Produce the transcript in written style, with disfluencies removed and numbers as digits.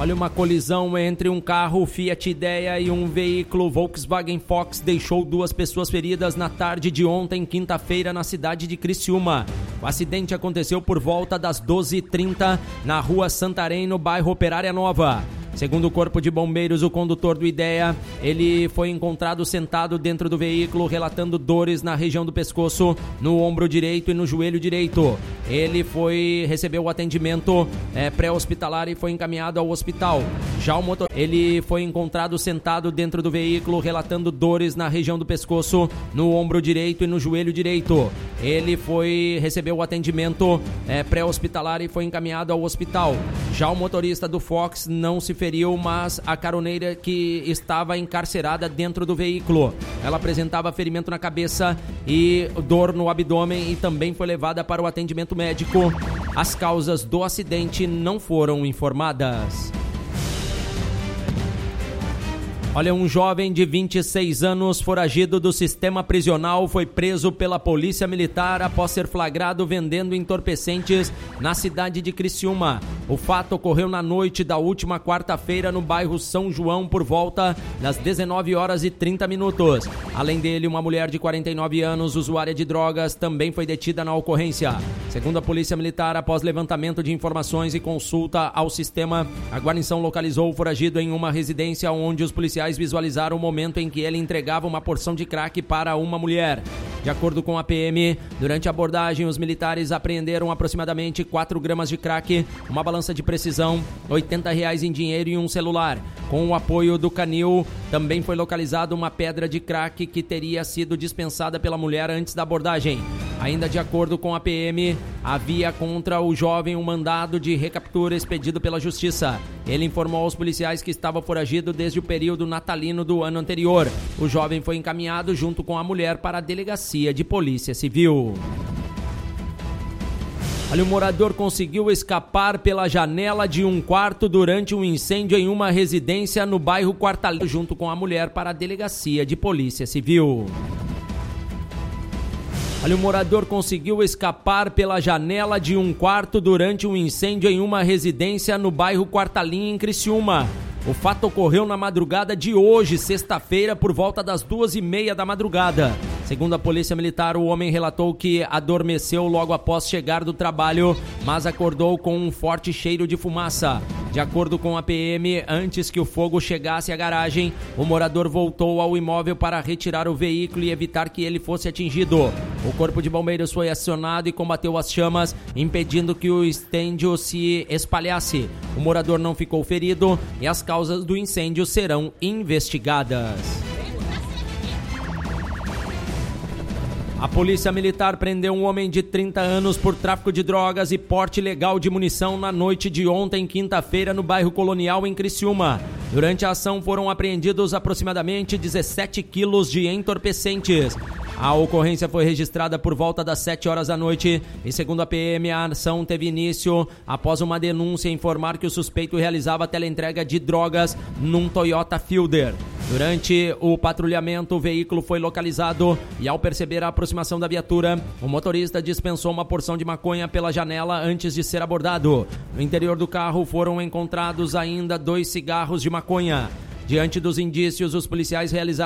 Olha, uma colisão entre um carro Fiat Idea e um veículo Volkswagen Fox deixou 2 pessoas feridas na tarde de ontem, quinta-feira, na cidade de Criciúma. O acidente aconteceu por volta das 12h30 na rua Santarém, no bairro Operária Nova. Segundo o Corpo de Bombeiros, o condutor do Idea, ele foi encontrado sentado dentro do veículo, relatando dores na região do pescoço, no ombro direito e no joelho direito. Ele recebeu o atendimento pré-hospitalar e foi encaminhado ao hospital. Já o motorista, ele foi encontrado sentado dentro do veículo, relatando dores na região do pescoço, no ombro direito e no joelho direito. Ele recebeu o atendimento pré-hospitalar e foi encaminhado ao hospital. Já o motorista do Fox não se feriu, mas a caroneira que estava encarcerada dentro do veículo. Ela apresentava ferimento na cabeça e dor no abdômen e também foi levada para o atendimento médico. As causas do acidente não foram informadas. Olha, um jovem de 26 anos, foragido do sistema prisional, foi preso pela Polícia Militar após ser flagrado vendendo entorpecentes na cidade de Criciúma. O fato ocorreu na noite da última quarta-feira no bairro São João por volta das 19h30. Além dele, uma mulher de 49 anos, usuária de drogas, também foi detida na ocorrência. Segundo a Polícia Militar, após levantamento de informações e consulta ao sistema, a guarnição localizou o foragido em uma residência onde os policiais visualizaram o momento em que ele entregava uma porção de crack para uma mulher. De acordo com a PM, durante a abordagem, os militares apreenderam aproximadamente 4 gramas de crack, uma balança de precisão, R$80 em dinheiro e um celular. Com o apoio do canil, também foi localizada uma pedra de crack que teria sido dispensada pela mulher antes da abordagem. Ainda de acordo com a PM, havia contra o jovem um mandado de recaptura expedido pela Justiça. Ele informou aos policiais que estava foragido desde o período natalino do ano anterior. O jovem foi encaminhado junto com a mulher para a delegacia de Polícia Civil. Olha, o morador conseguiu escapar pela janela de um quarto durante um incêndio em uma residência no bairro Quartalino, junto com a mulher para a delegacia de Polícia Civil. Olha, o morador conseguiu escapar pela janela de um quarto durante um incêndio em uma residência no bairro Quartalino, em Criciúma. O fato ocorreu na madrugada de hoje, sexta-feira, por volta das 2h30 da madrugada. Segundo a Polícia Militar, o homem relatou que adormeceu logo após chegar do trabalho, mas acordou com um forte cheiro de fumaça. De acordo com a PM, antes que o fogo chegasse à garagem, o morador voltou ao imóvel para retirar o veículo e evitar que ele fosse atingido. O Corpo de Bombeiros foi acionado e combateu as chamas, impedindo que o incêndio se espalhasse. O morador não ficou ferido e as causas do incêndio serão investigadas. A Polícia Militar prendeu um homem de 30 anos por tráfico de drogas e porte ilegal de munição na noite de ontem, quinta-feira, no bairro Colonial, em Criciúma. Durante a ação foram apreendidos aproximadamente 17 quilos de entorpecentes. A ocorrência foi registrada por volta das 7 horas da noite e, segundo a PM, a ação teve início após uma denúncia informar que o suspeito realizava teleentrega de drogas num Toyota Fielder. Durante o patrulhamento, o veículo foi localizado e, ao perceber a aproximação da viatura, o motorista dispensou uma porção de maconha pela janela antes de ser abordado. No interior do carro foram encontrados ainda 2 cigarros de maconha. Diante dos indícios, os policiais realizaram